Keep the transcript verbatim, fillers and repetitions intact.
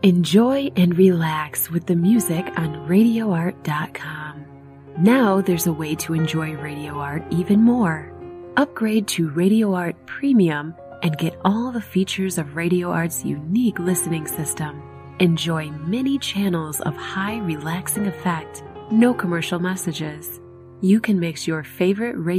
Enjoy and relax with the music on radio art dot com. Now there's a way to enjoy Radio Art even more. Upgrade to Radio Art Premium and get all the features of Radio Art's unique listening system. Enjoy many channels of high relaxing effect, no commercial messages. You can mix your favorite radio